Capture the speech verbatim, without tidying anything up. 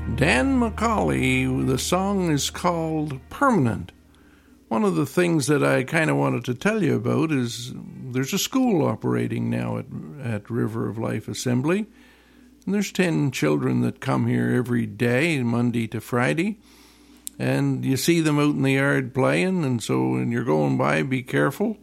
Dan Macaulay, the song is called Permanent. One of the things that I kind of wanted to tell you about is there's a school operating now at, at River of Life Assembly. And there's ten children that come here every day, Monday to Friday. And you see them out in the yard playing, and so when you're going by, be careful.